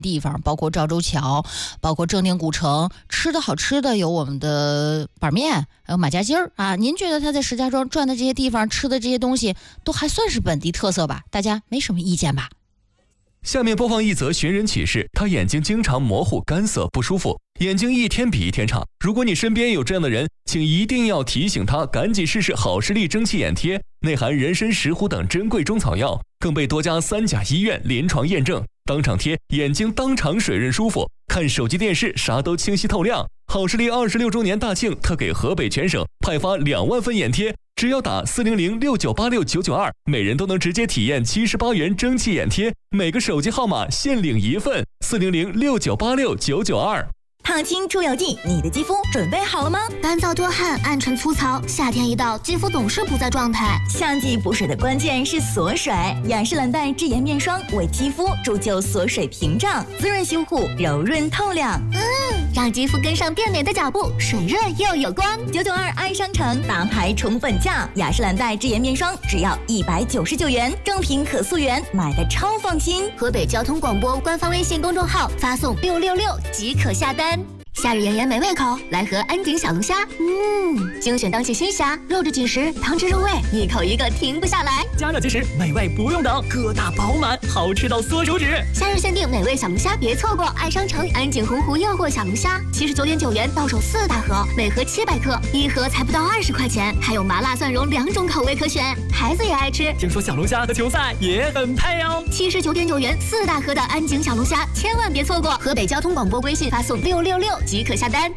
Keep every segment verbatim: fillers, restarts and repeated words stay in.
地方，包括赵州桥，包括正定古城，吃的好吃的有我们的板面，还有马家鸡儿啊。您觉得他在石家庄转的这些地方吃的这些东西都还算是本地特色吧？大家没什么意见吧？ 下面播放一则寻人启事，他眼睛经常模糊、干涩、不舒服，眼睛一天比一天差。如果你身边有这样的人，请一定要提醒他赶紧试试好视力蒸汽眼贴，内含人参、石斛等珍贵中草药，更被多家三甲医院临床验证，当场贴，眼睛当场水润舒服，看手机电视啥都清晰透亮。好视力二十六周年大庆，特给河北全省派发两万份眼贴，只要打四零零六九八六九九二，每人都能直接体验七十八元蒸汽眼贴，每个手机号码限领一份，四零零六九八六九九二。 烫青出油剂，你的肌肤准备好了吗？ 干燥多汗、暗沉粗糙，夏天一到，肌肤总是不在状态。 夏季补水的关键是锁水，雅诗兰黛智颜面霜为肌肤铸就锁水屏障，滋润修护，柔润透亮。 嗯，让肌肤跟上变美的脚步，水润又有光。 九九二爱商城大牌宠粉价，雅诗兰黛智颜面霜只要一百九十九元，正品可溯源，买的超放心。 河北交通广播官方微信公众号发送六六六即可下单。夏日炎炎没胃口，来盒安井小龙虾。嗯，精选当季新虾，肉质紧实，汤汁入味，一口一个停不下来。 加热即食，美味不用等，个大饱满，好吃到缩手指。 夏日限定美味小龙虾，别错过！爱商城安井洪湖诱惑小龙虾，七十九点九元到手四大盒，每盒七百克，一盒才不到二十块钱，还有麻辣蒜蓉两种口味可选，孩子也爱吃。 听说小龙虾和球赛也很配哦。 七十九点九元四大盒的安井小龙虾，千万别错过！河北交通广播微信发送六六六即可下单。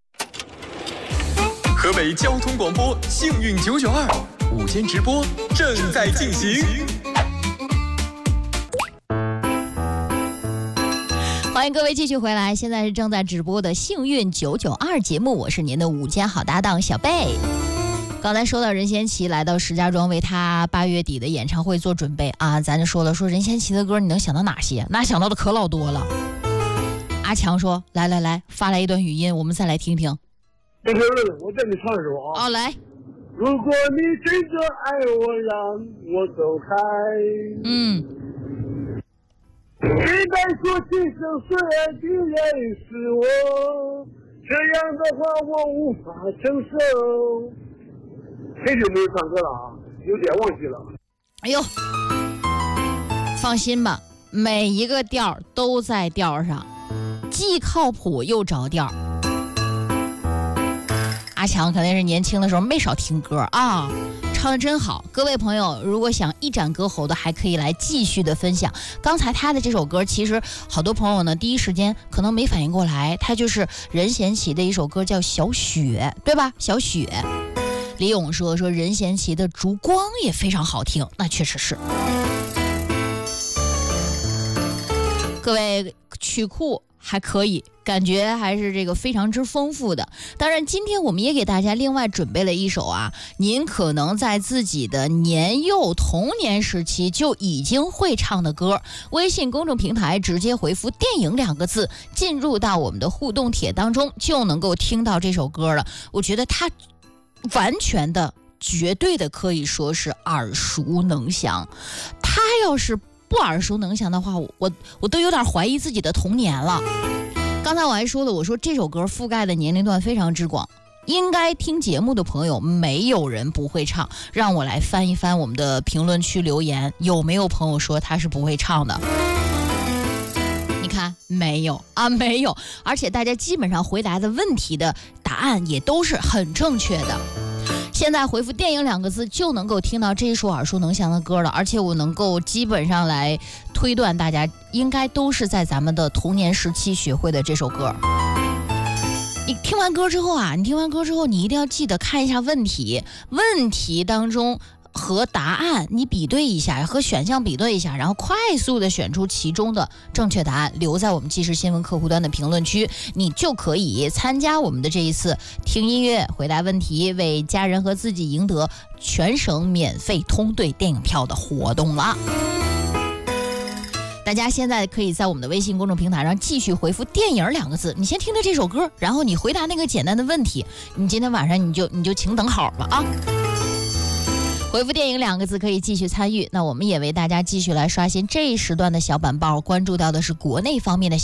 河北交通广播幸运九九二午间直播正在进行。 欢迎各位继续回来，现在是正在直播的幸运九九二节目，我是您的午间好搭档小贝。刚才说到任贤齐来到石家庄为他八月底的演唱会做准备啊，咱就说了，说任贤齐的歌你能想到哪些？那想到的可老多了。阿强说：“来来来，发来一段语音，我们再来听听。” 这是我在你唱一首啊。 哦，来。 如果你真的爱我，让我走开。 嗯。 应该说今生虽然你认识我，这样的话我无法承受。很久没有唱歌了啊，有点忘记了。 哎呦，放心吧，每一个调都在调上。既靠谱又着调。阿强肯定是年轻的时候没少听歌啊，唱得真好。各位朋友，如果想一展歌喉的，还可以来继续的分享。刚才他的这首歌，其实好多朋友呢，第一时间可能没反应过来，他就是任贤齐的一首歌，叫《小雪》，对吧？小雪。李勇说说任贤齐的《烛光》也非常好听，那确实是。各位曲库还可以，感觉还是这个非常之丰富的。当然今天我们也给大家另外准备了一首啊，您可能在自己的年幼童年时期就已经会唱的歌。微信公众平台直接回复电影两个字，进入到我们的互动帖当中，就能够听到这首歌了。我觉得它完全的绝对的可以说是耳熟能详。它要是不耳熟能详的话，我我都有点怀疑自己的童年了。刚才我还说了，我说这首歌覆盖的年龄段非常之广，应该听节目的朋友没有人不会唱。让我来翻一翻我们的评论区留言，有没有朋友说他是不会唱的？你看，没有啊，没有。而且大家基本上回答的问题的答案也都是很正确的。现在回复电影两个字就能够听到这一首耳熟能详的歌了，而且我能够基本上来推断大家应该都是在咱们的童年时期学会的这首歌。你听完歌之后啊，你听完歌之后你一定要记得看一下问题，问题当中和答案你比对一下，和选项比对一下，然后快速的选出其中的正确答案，留在我们即时新闻客户端的评论区，你就可以参加我们的这一次听音乐回答问题，为家人和自己赢得全省免费通兑电影票的活动了。大家现在可以在我们的微信公众平台上继续回复电影两个字，你先听听这首歌，然后你回答那个简单的问题，你今天晚上你就你就请等好了啊。 回复电影两个字可以继续参与。那我们也为大家继续来刷新这一时段的小板报，关注到的是国内方面的